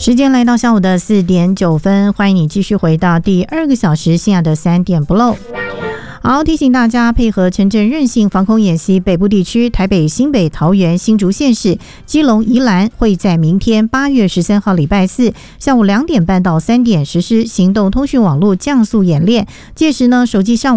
时间来到下午的4点9分，欢迎你继续回到第2个小时西亚的3点不漏。好，提醒大家配合城镇韧性防空演习，北部地区台北、新北、桃园、新竹县市、基隆、宜兰会在明天8月13号礼拜四下午2点半到3点实施行动通讯网络降速演练，届时呢，手机上